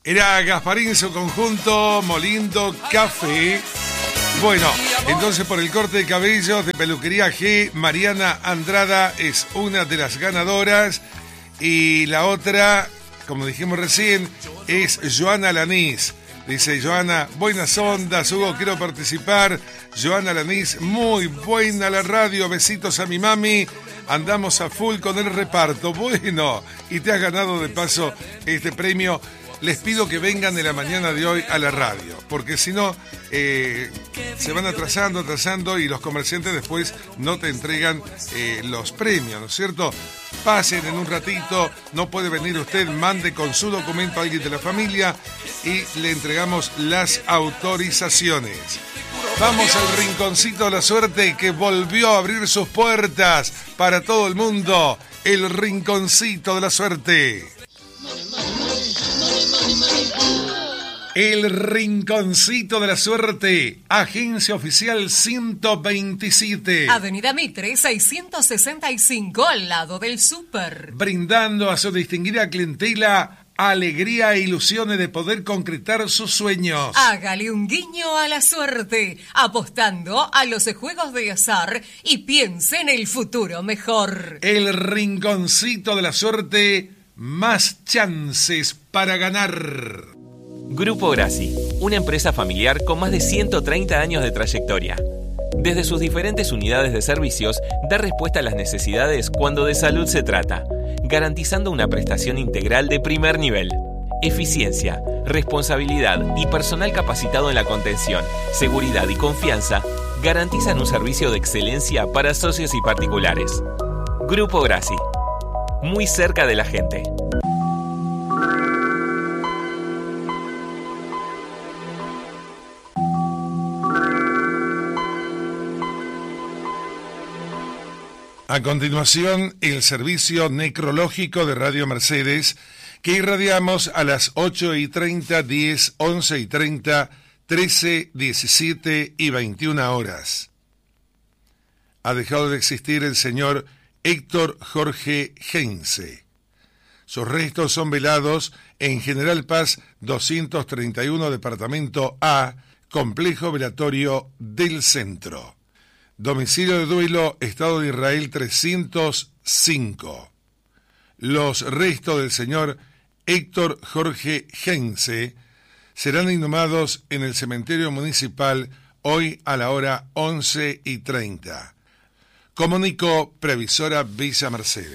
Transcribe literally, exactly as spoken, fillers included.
Era Gasparín, su conjunto, Molindo Café. Bueno, entonces por el corte de cabellos de Peluquería G, Mariana Andrada es una de las ganadoras. Y la otra, como dijimos recién, es Joana Lanís. Dice Joana, buenas ondas, Hugo, quiero participar. Joana Lanís, muy buena la radio, besitos a mi mami. Andamos a full con el reparto. Bueno, y te has ganado de paso este premio. Les pido que vengan de la mañana de hoy a la radio, porque si no, eh, se van atrasando, atrasando y los comerciantes después no te entregan eh, los premios, ¿no es cierto? Pasen en un ratito, no puede venir usted, mande con su documento a alguien de la familia y le entregamos las autorizaciones. Vamos al rinconcito de la suerte que volvió a abrir sus puertas para todo el mundo. El rinconcito de la suerte. El Rinconcito de la Suerte, Agencia Oficial ciento veintisiete. Avenida Mitre, seiscientos sesenta y cinco, al lado del súper. Brindando a su distinguida clientela alegría e ilusiones de poder concretar sus sueños. Hágale un guiño a la suerte, apostando a los juegos de azar y piense en el futuro mejor. El Rinconcito de la Suerte, más chances para ganar. Grupo Grassi, una empresa familiar con más de ciento treinta años de trayectoria. Desde sus diferentes unidades de servicios, da respuesta a las necesidades cuando de salud se trata, garantizando una prestación integral de primer nivel. Eficiencia, responsabilidad y personal capacitado en la contención, seguridad y confianza garantizan un servicio de excelencia para socios y particulares. Grupo Grassi, muy cerca de la gente. A continuación, el servicio necrológico de Radio Mercedes, que irradiamos a las ocho y treinta, diez, once y treinta, trece, diecisiete y veintiuna horas. Ha dejado de existir el señor Héctor Jorge Heinze. Sus restos son velados en General Paz doscientos treinta y uno, Departamento A, Complejo Velatorio del Centro. Domicilio de duelo, Estado de Israel trescientos cinco. Los restos del señor Héctor Jorge Heinze serán inhumados en el cementerio municipal hoy a la hora once y treinta. Comunicó Previsora Villa Mercedes.